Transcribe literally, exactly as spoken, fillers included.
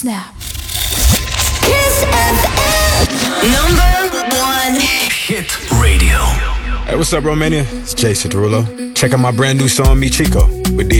Snap. Kiss F M. Number one. Hit radio. Hey, what's up, Romania? It's Jason Derulo. Check out my brand new song, Mi Chico, with D